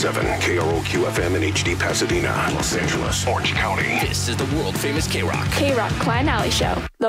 101.7 KROQ-FM in HD Pasadena, Los Angeles, Orange County. This is the world-famous K-Rock. K-Rock Klein Alley Show, the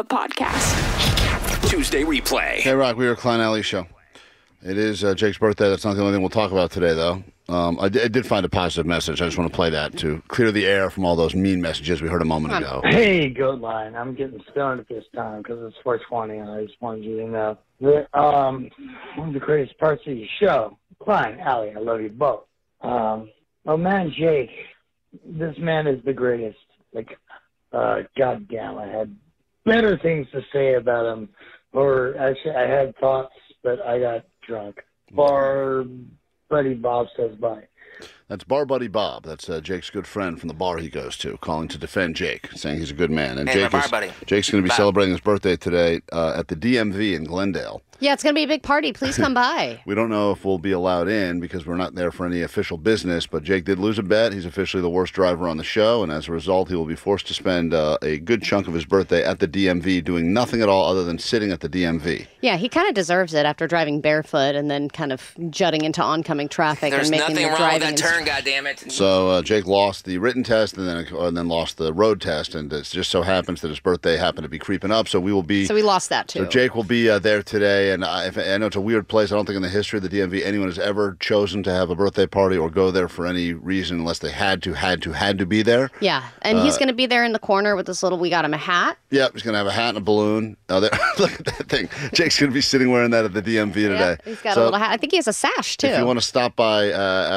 podcast. Tuesday replay. K-Rock, we are Klein Alley Show. It is Jake's birthday. That's not the only thing we'll talk about today, though. I did find a positive message. I just want to play that to clear the air from all those mean messages we heard a moment ago. Hey, Goat Line. I'm getting stoned at this time because it's 420, and I just wanted you to know that one of the greatest parts of your show, Klein Alley, I love you both. Oh, man, Jake, this man is the greatest. Like, goddamn, I had better things to say about him. Or actually, I had thoughts, but I got drunk. Bar Buddy Bob says bye. That's Bar Buddy Bob. That's Jake's good friend from the bar he goes to, calling to defend Jake, saying he's a good man. And Hey, bar buddy. Jake's going to be celebrating his birthday today at the DMV in Glendale. Yeah, it's going to be a big party. Please come by. We don't know if we'll be allowed in because we're not there for any official business, but Jake did lose a bet. He's officially the worst driver on the show, and as a result, he will be forced to spend a good chunk of his birthday at the DMV doing nothing at all other than sitting at the DMV. Yeah, he kind of deserves it after driving barefoot and then kind of jutting into oncoming traffic There's and making nothing the wrong driving. with that turn, goddammit. So Jake lost the written test and then lost the road test, and it just so happens that his birthday happened to be creeping up, so we will be... So we lost that, too. So Jake will be there today, and I know it's a weird place. I don't think in the history of the DMV anyone has ever chosen to have a birthday party or go there for any reason unless they had to be there. Yeah, and he's going to be there in the corner with this little, we got him a hat. Yep, he's going to have a hat and a balloon. Oh, look at that thing. Jake's going to be sitting wearing that at the DMV today. Yep, he's got a little hat. I think he has a sash, too. If you want to stop by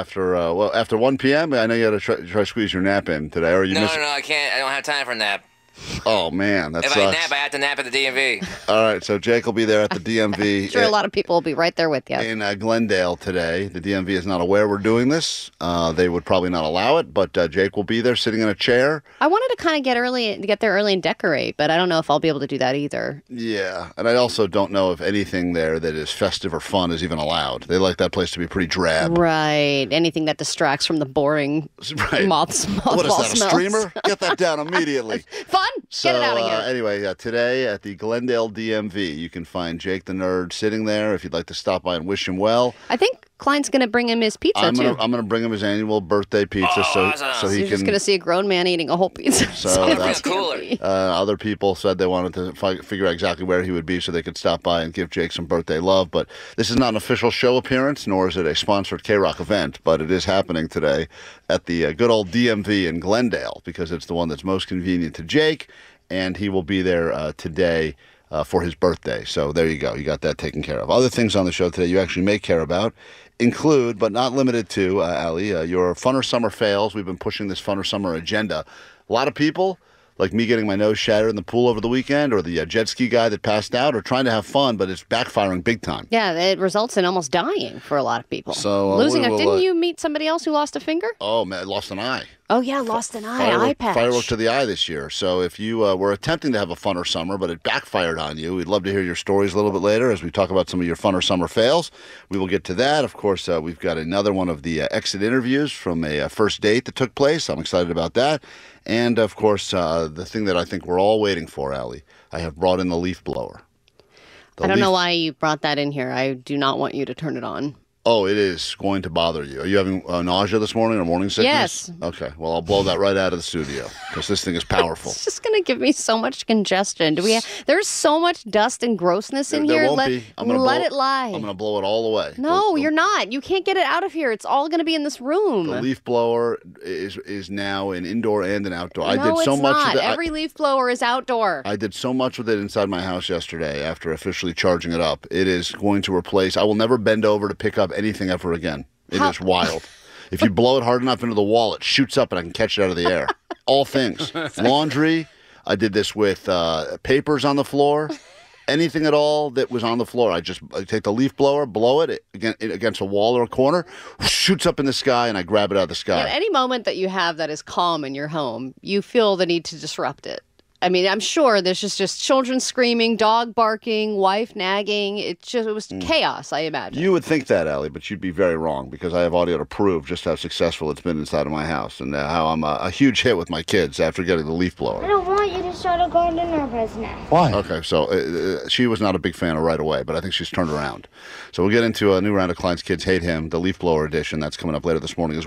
after 1 p.m., I know you had to try to squeeze your nap in today. Or No, I can't. I don't have time for a nap. Oh, man, that If sucks. I nap, I have to nap at the DMV. All right, so Jake will be there at the DMV. I'm sure a lot of people will be right there with you. In Glendale today. The DMV is not aware we're doing this. They would probably not allow it, but Jake will be there sitting in a chair. I wanted to kind of get there early and decorate, but I don't know if I'll be able to do that either. Yeah, and I also don't know if anything there that is festive or fun is even allowed. They like that place to be pretty drab. Right. Anything that distracts from the boring mothball What is that, smells. a streamer? Get that down immediately. Fun. So, Get it out of here. Anyway, today at the Glendale DMV, you can find Jake the Nerd sitting there if you'd like to stop by and wish him well. I think Klein's going to bring him his pizza, too. I'm going to bring him his annual birthday pizza so he You're can... just going to see a grown man eating a whole pizza. So that's cooler. Other people said they wanted to figure out exactly where he would be so they could stop by and give Jake some birthday love. But this is not an official show appearance, nor is it a sponsored K-Rock event. But it is happening today at the good old DMV in Glendale because it's the one that's most convenient to Jake, and he will be there today for his birthday. So there you go. You got that taken care of. Other things on the show today you actually may care about include, but not limited to, Allie, your Funner Summer fails. We've been pushing this Funner Summer agenda. A lot of people, like me getting my nose shattered in the pool over the weekend, or the jet ski guy that passed out, are trying to have fun, but it's backfiring big time. Yeah, it results in almost dying for a lot of people. So losing a... Didn't you meet somebody else who lost a finger? Oh, man, I lost an eye. Oh, yeah, lost an eye patch. Firework to the eye this year. So if you were attempting to have a funner summer, but it backfired on you, we'd love to hear your stories a little bit later as we talk about some of your funner summer fails. We will get to that. Of course, we've got another one of the exit interviews from a first date that took place. I'm excited about that. And, of course, the thing that I think we're all waiting for, Allie, I have brought in the leaf blower. I don't know why you brought that in here. I do not want you to turn it on. Oh, it is going to bother you. Are you having nausea this morning or morning sickness? Yes. Okay. Well, I'll blow that right out of the studio because this thing is powerful. It's just going to give me so much congestion. There's so much dust and grossness in here. There won't be. Let it lie. I'm going to blow it all away. No, you're not. You can't get it out of here. It's all going to be in this room. The leaf blower is now an indoor and an outdoor. No, I did so it's much not. with it. Every leaf blower is outdoor. I did so much with it inside my house yesterday after officially charging it up. It is going to replace. I will never bend over to pick up anything ever again. It is wild. If you blow it hard enough into the wall, it shoots up and I can catch it out of the air. All things. Laundry. I did this with papers on the floor. Anything at all that was on the floor. I take the leaf blower, blow it against a wall or a corner, shoots up in the sky, and I grab it out of the sky. At any moment that you have that is calm in your home, you feel the need to disrupt it. I mean, I'm sure there's just children screaming, dog barking, wife nagging. It was chaos, I imagine. You would think that, Allie, but you'd be very wrong because I have audio to prove just how successful it's been inside of my house and how I'm a huge hit with my kids after getting the leaf blower. I don't want you to start a gardener business. Why? Okay, so she was not a big fan of Right Away, but I think she's turned around. So we'll get into a new round of Klein's Kids Hate Him, the leaf blower edition. That's coming up later this morning as well.